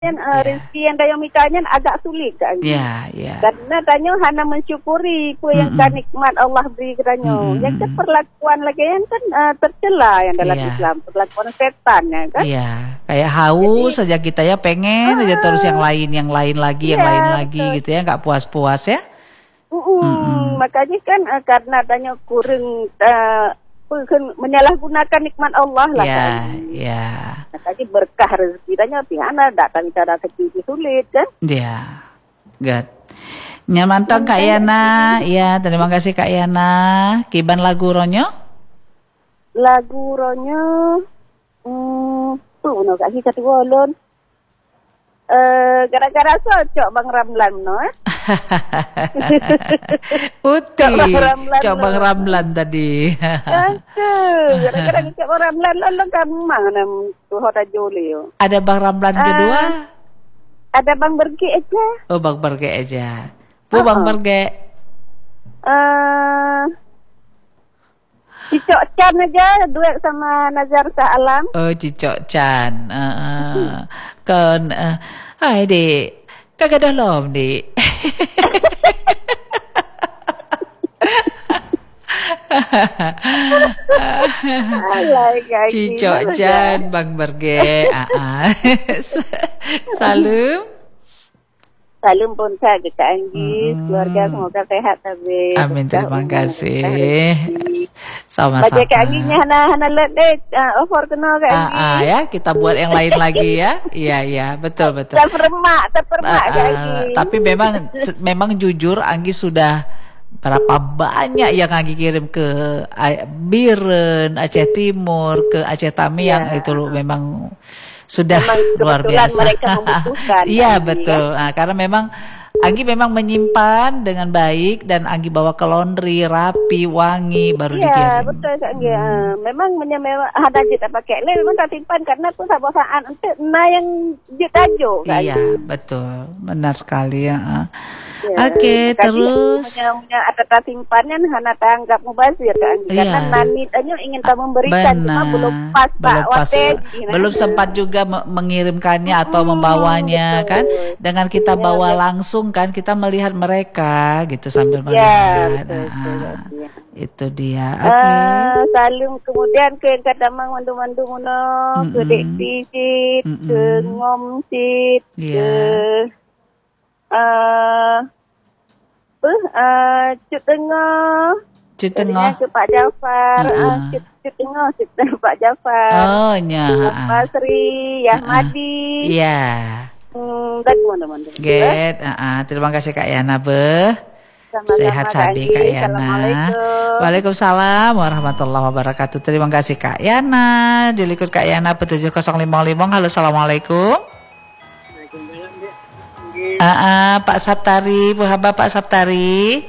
rezeki yang Dayo mitanya agak sulit kan. Karena Dayo hanya mensyukuri apa yang nikmat Allah beri kedanyo. Yang perlakuan lagi yang kan tercela yang dalam Islam, perlakuan setan ya kan. Kayak haus saja kita ya, pengen aja terus yang lain lagi gitu ya, nggak puas-puas ya. Makanya kan karena Dayo kurang menyalahgunakan nikmat Allah lah kan. Makanya berkah rezeki Dayo pihana datang cara kecil sulit kan. Good. Nyamantang Kak Yana. Ya, terima kasih Kak Yana. Kiban lagu ronyo? Lagu ronyo no Kak kita tuolon. Gara-gara cocok Bang Ramlan no. Putih. Cok Bang Ramlan tadi. Gara-gara Cok Bang Ramlan lo gampang nam hoda jolio. Ada Bang Ramlan kedua? Ada Bang Berge aja. Oh, Bang Berge aja. Bang Berge. Cicok Chan aja duet sama Nazar Shah Alam. Oh, Cicok Chan. Kon hai Dik. Kagak dalam, Dik. Cicok Chan, Bang Berge. Salam pun saya ke Kak Anggi, keluarga semoga sehat tapi. Amin, terima kasih. Sama-sama. Baca Kak Anggi hana let deh offer kena Kak Anggi. Ya, kita buat yang lain lagi ya. Iya, betul. Terpermak Kak Anggi. Tapi memang jujur Anggi sudah berapa banyak yang Anggi kirim ke Biren, Aceh Timur, ke Aceh Tamiang itu memang sudah luar biasa. Mereka membutuhkan. Iya betul. Karena memang Anggi memang menyimpan dengan baik dan Anggi bawa ke laundry rapi, wangi baru dikirim. Iya betul Anggi. Memang ada kita pakai memang tak simpan karena pun saat untuk yang ditajuk. Iya betul, benar sekali ya. Oke, terus punya ada simpannya hana tanggap mubazir kan karena nani tanya ingin tak memberikan cuma belum pas belum sempat juga mengirimkannya atau membawanya kan, dengan kita bawa langsung kan kita melihat mereka gitu sambil melihat. Itu dia. Saling kemudian ke kadamang mandu-mandu mono ke dek pisit ke ngomsit ke Cut Tengah ke Pak Jafar, Cut Tengah Pak Jafar. Oh nya. Pak Sri Yahmadi. Iya. Dan mana-mana. Terima kasih Kak Yana Sehat sabi Kak Yana. Waalaikumsalam warahmatullahi wabarakatuh. Terima kasih Kak Yana. Dilikut Kak Yana 7055. Halo, assalamualaikum. Pak Saptari, Bapak Saptari.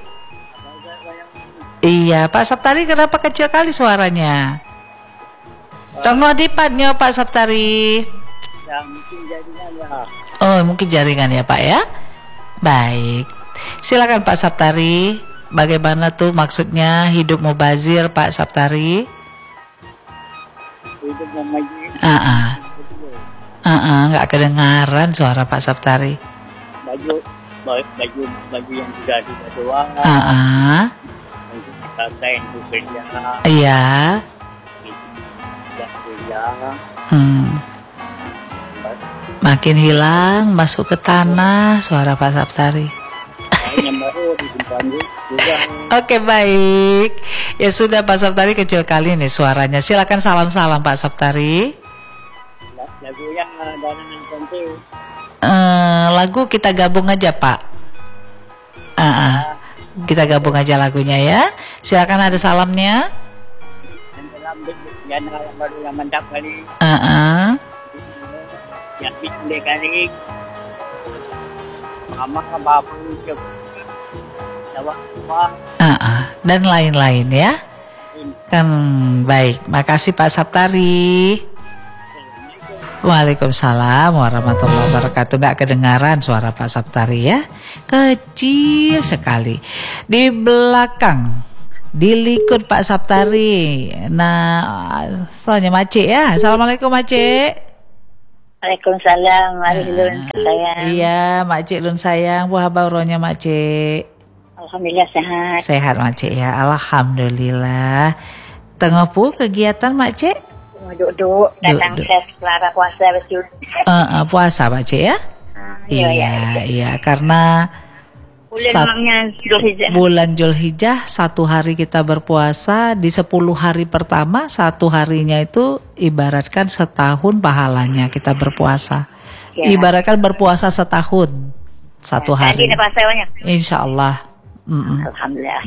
Iya, Pak Saptari kenapa kecil kali suaranya? Tunggu dipatnya Pak Saptari. Mungkin jaringan ya. Oh, mungkin jaringan ya Pak ya. Baik. Silakan Pak Saptari. Bagaimana tuh maksudnya hidup mubazir Pak Saptari? Hidup mubazir. Nggak kedengaran suara Pak Saptari. Baju yang sudah dibawa. Kata yang bekerja. Iya. Makin hilang, masuk ke tanah suara Pak Saptari. Oke, baik. Ya sudah Pak Saptari, kecil kali nih suaranya. Silakan salam-salam Pak Saptari. Lagu yang dalam konten. Lagu kita gabung aja Pak. Kita gabung aja lagunya ya. Silakan, ada salamnya. Yang baru yang mantap kali. Yang pilih kali. Mama bapak ucap. Dan lain-lain ya. Kan baik. Makasih Pak Saptari. Waalaikumsalam warahmatullahi wabarakatuh. Nggak kedengaran suara Pak Saptari ya, kecil sekali. Di belakang dilikut Pak Saptari. Nah, soalnya Mace ya. Assalamualaikum Mace. Waalaikumsalam. Mari Lun sayang. Iya, Makcik Lun sayang. Buah bauronya Makcik. Alhamdulillah sehat. Sehat Makcik ya. Alhamdulillah. Tengah pu kegiatan Makcik? Duduk datang ses kelara puasa betul. Puasa Makcik ya? Iya, karena bulan Zulhijjah 1 hari kita berpuasa, di 10 hari pertama 1 harinya itu ibaratkan setahun pahalanya kita berpuasa. Ibaratkan berpuasa setahun 1 hari. Insya Allah. Alhamdulillah.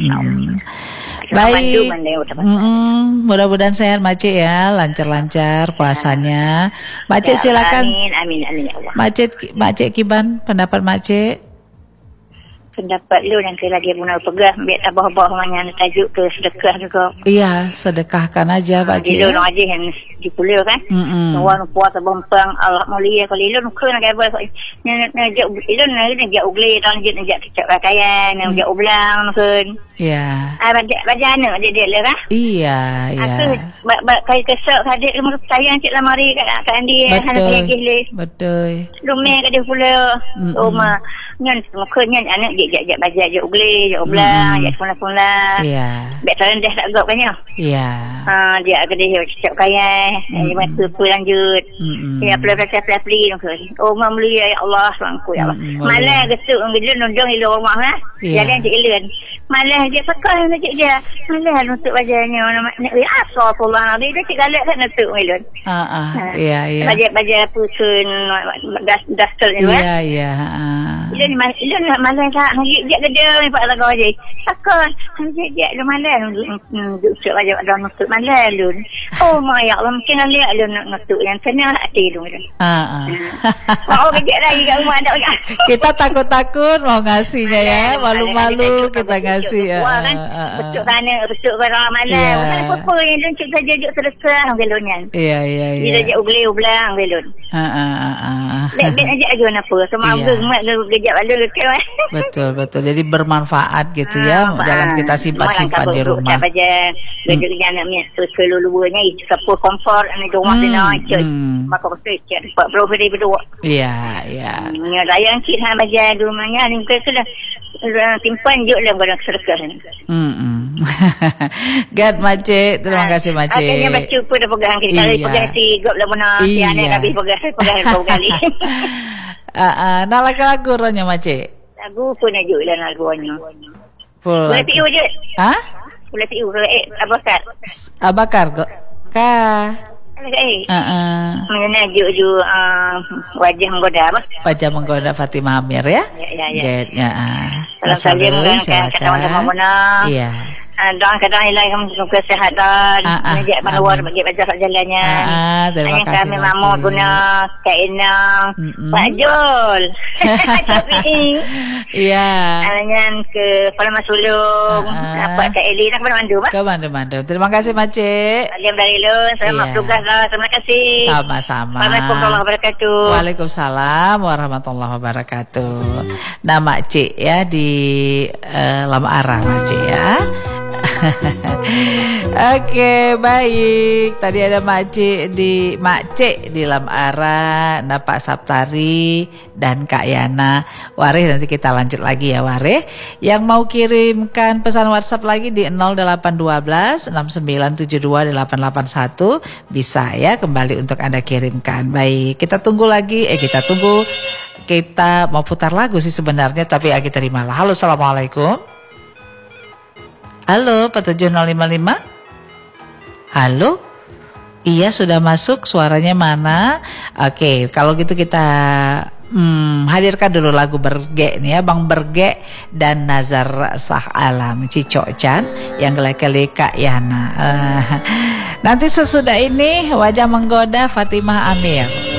Baik. Mudah-mudahan sehat Makcik ya, lancar-lancar puasanya. Makcik silakan. Amin ya Allah. Makcik Kiban, pendapat Makcik? Pendapat lu nanti lagi guna pegang biar abah-abah mana tajuk ke sedekah juga. Iya, sedekahkan aja Pakcik. Dia orang aja yang dipulih kan. Orang puasa bempang Allah mulia kalau lu ke nak apa nak dia ugle dan dia cak pakaian nak ublang kan. Iya. Baca anak dia lah. Iya. Aku kai kesok hadir rumah sayang cik lamari kat dia anak dia. Betul. Rumah kat dia pula. Rumah nyan makanya anak dia baca je ugle je ublang je pula. Iya. Baik rendah tak gap kan ya. Iya. Dia ada dia cak kaya dia masa tu lanjut. Dia pelai-pelai rumah mulia ya Allah sangku ya Allah. Malah gesuk ngilun nundung ilu rumah lah. Jalan cik ilun. Malah dia pakai nak dia. Malah nutup wajahnya nak astagfirullah dia cik galak kan nutup ilun. Iya. Baca pusun dasar ni kan. Iya. Ilun malah tak dia gede ni pak lagu aje. Takkan dia lu malah duduk wajah ada nutup malah lun. Oh my Allah mungkin lihat lun nutup yang kena hati lun. Mau kerja lagi kat rumah ada. Kita takut mau ngasihnya ya, malu-malu kita ngasih. Betul barang malah. Apa yang lun cik saja duduk sedekah gelunnya. Iya. Dia je ublang gelun. Lek aja apa semua gemak gejak lalu ke. Betul. Jadi bermanfaat gitu ya. Jangan kita simpan-simpan di rumah. Baca kerja anaknya keluluannya itu kapur kompor ane rumah kena cek. Maka cek property berdua. Iya. Nya layang cik hang baca di rumahnya ni ke sudah simpan je dalam barang sedekah. Gad Makcik, terima kasih Makcik. Akhirnya baca pun dah pegang kita. Kalau pegang si gop lah mana si anak habis pegang kali. Nak lagu ronya Makcik. Lagu pun ajuk lah lagunya. Boleh piu je. Boleh piu ke Abakar ka. Mana ajuk wajah menggoda apa? Wajah menggoda Fatimah Amir ya. Ya. Salam silakan. Iya. Doa kadang ilahi kamu kesehatan, menjadi manuar bagi baca jalannya. Terima kasih. Kami mamu guna Kaina, Pak Jol. Iya. Dengan ke Palma Sulung, Pak Kak Eli nak ke Bandung. Ke Bandung. Terima kasih Makcik. Salam dari Lun, selamat tugas lah. Terima kasih. Sama-sama. Assalamualaikum warahmatullahi wabarakatuh. Waalaikumsalam warahmatullahi wabarakatuh. Nah Makcik ya di Lama Arah Makcik ya. Oke, baik. Tadi ada Makcik di Lamara, Pak Saptari dan Kak Yana. Wareh nanti kita lanjut lagi ya Wareh. Yang mau kirimkan pesan WhatsApp lagi di 0812 6972 881 bisa ya kembali untuk Anda kirimkan. Baik, kita tunggu lagi. Kita mau putar lagu sih sebenarnya tapi ya kita terimalah. Halo, assalamualaikum. Halo, 77055. Halo. Iya, sudah masuk. Suaranya mana? Oke, kalau gitu kita hadirkan dulu lagu Berge nih ya, Bang Berge dan Nazar Sah Alam Cicok Chan yang kali-kali Kak Yana. Nanti sesudah ini Wajah Menggoda Fatimah Amir.